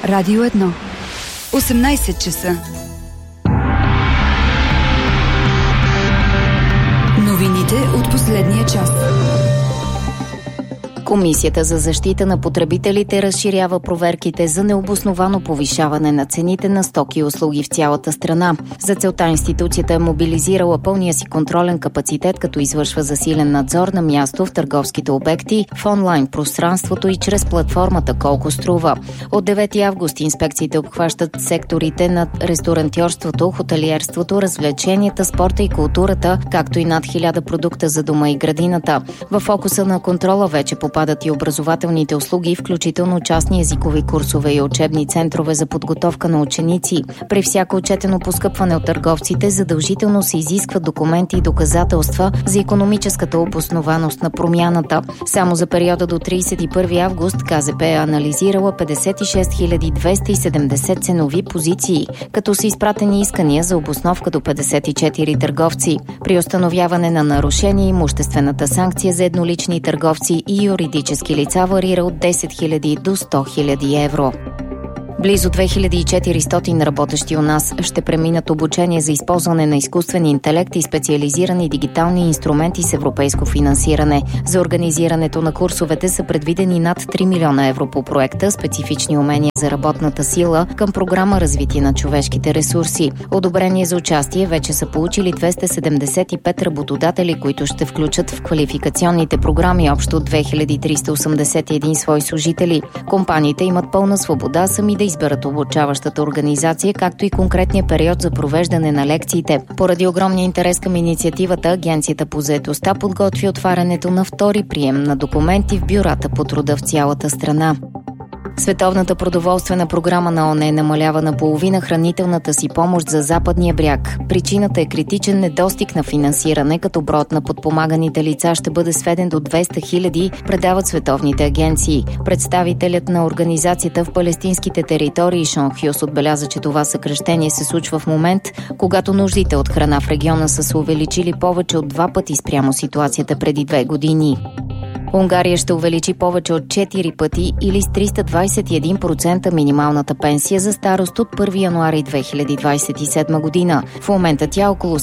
Радио 1. 18 часа. Новините от последния час. Комисията за защита на потребителите разширява проверките за необосновано повишаване на цените на стоки и услуги в цялата страна. За целта институцията е мобилизирала пълния си контролен капацитет, като извършва засилен надзор на място в търговските обекти, в онлайн пространството и чрез платформата Колко струва. От 9 август инспекциите обхващат секторите на ресторантьорството, хотелиерството, развлеченията, спорта и културата, както и над 1000 продукта за дома и градината. В фокуса на контрола вече попадат и образователните услуги, включително частни езикови курсове и учебни центрове за подготовка на ученици. При всяко отчетено поскъпване от търговците задължително се изискват документи и доказателства за икономическата обоснованост на промяната. Само за периода до 31 август КЗП е анализирала 56 270 ценови позиции, като са изпратени искания за обосновка до 54 търговци. При установяване на нарушение имуществената санкция за еднолични търговци и юридически лица варира от 10 000 до 100 000 евро. Близо 2400 работещи у нас ще преминат обучение за използване на изкуствен интелект и специализирани дигитални инструменти с европейско финансиране. За организирането на курсовете са предвидени над 3 милиона евро по проекта „Специфични умения за работната сила“ към програма „Развитие на човешките ресурси“. Одобрение за участие вече са получили 275 работодатели, които ще включат в квалификационните програми общо 2381 свои служители. Компаниите имат пълна свобода сами да изберат обучаващата организация, както и конкретния период за провеждане на лекциите. Поради огромния интерес към инициативата, Агенцията по заетостта подготви отварянето на втори прием на документи в бюрата по труда в цялата страна. Световната продоволствена програма на ООН намалява наполовина хранителната си помощ за Западния бряг. Причината е критичен недостиг на финансиране, като броят на подпомаганите лица ще бъде сведен до 200 000, предават световните агенции. Представителят на организацията в палестинските територии Шон Хюс отбеляза, че това съкращение се случва в момент, когато нуждите от храна в региона са се увеличили повече от 2 пъти спрямо ситуацията преди 2 години. Унгария ще увеличи повече от 4 пъти или с 321% минималната пенсия за старост от 1 януари 2027 година. В момента тя е около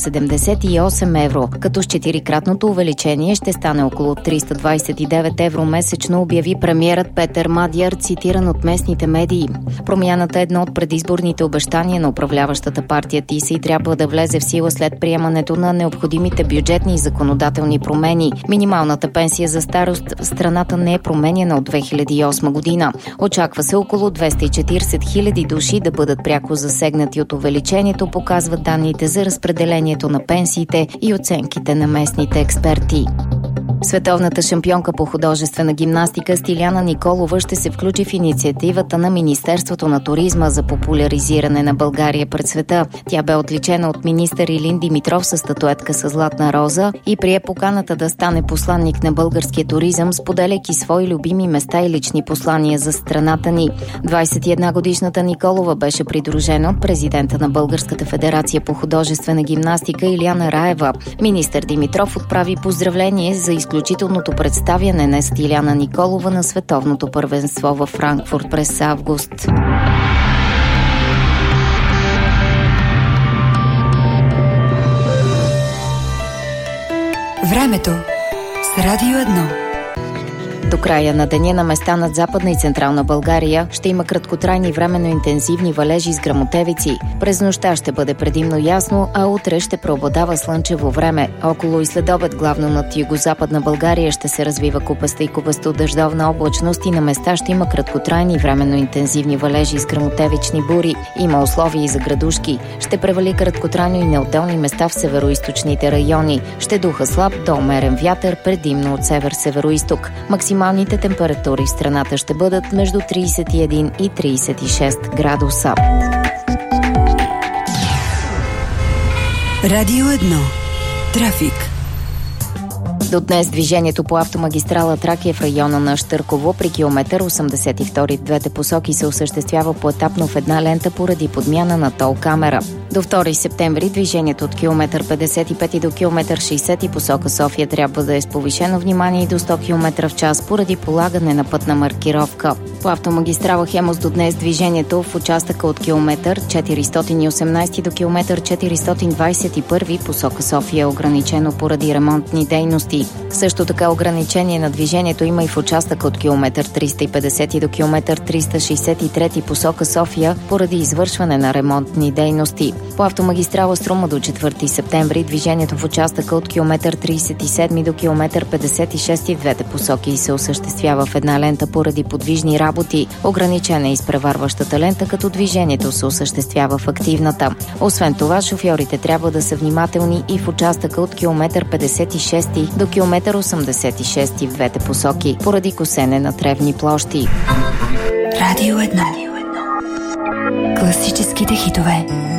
78 евро, като с 4-кратното увеличение ще стане около 329 евро месечно, обяви премиерът Петър Мадяр, цитиран от местните медии. Промяната е едно от предизборните обещания на управляващата партия ТИСА и трябва да влезе в сила след приемането на необходимите бюджетни и законодателни промени. Минималната пенсия за старост в страната не е променена от 2008 година. Очаква се около 240 000 души да бъдат пряко засегнати от увеличението, показват данните за разпределението на пенсиите и оценките на местните експерти. Световната шампионка по художествена гимнастика Стиляна Николова ще се включи в инициативата на Министерството на туризма за популяризиране на България пред света. Тя бе отличена от министър Илин Димитров със статуетка със златна роза и прие поканата да стане посланник на българския туризъм, споделяйки свои любими места и лични послания за страната ни. 21-годишната Николова беше придружена от президента на Българската федерация по художествена гимнастика Илияна Раева. Министър Димитров отправи поздравление за изключителното представяне на Стиляна Николова на световното първенство във Франкфурт през август. Времето с Радио 1. До края на деня на места над Западна и Централна България ще има краткотрайни временно интензивни валежи с гръмотевици. През нощта ще бъде предимно ясно, а утре ще преобладава слънчево време. Около и следобед главно над югозападна България ще се развива купаста и купасто-дъждовна облачност и на места ще има краткотрайни временно интензивни валежи с гръмотевични бури. Има условия и за градушки. Ще превали краткотрайно и на отделни места в североизточните райони. Ще духа слаб до умерен вятър, предимно от север-североизток. Максималните температури в страната ще бъдат между 31 и 36 градуса. Радио 1. Трафик. До днес движението по автомагистрала Тракия в района на Щърково при километър 82 в двете посоки се осъществява поетапно в една лента поради подмяна на тол камера. До 2 септември движението от километър 55 до километър 60 посока София трябва да е с повишено внимание и до 100 км в час поради полагане на пътна маркировка. По автомагистрала Хемус до днес движението в участъка от километър 418 до километър 421 посока София е ограничено поради ремонтни дейности. Също така ограничение на движението има и в участъка от километър 350 до километър 363 посока София поради извършване на ремонтни дейности. По автомагистрала Струма до 4 септември движението в участъка от километър 37 до километър 56 в двете посоки се осъществява в една лента поради подвижни работи. Ограничена е изпреварващата лента, като движението се осъществява в активната. Освен това, шофьорите трябва да са внимателни и в участъка от километър 56 до километър 86 в двете посоки, поради косене на тревни площи. Радио 1. Класическите хитове.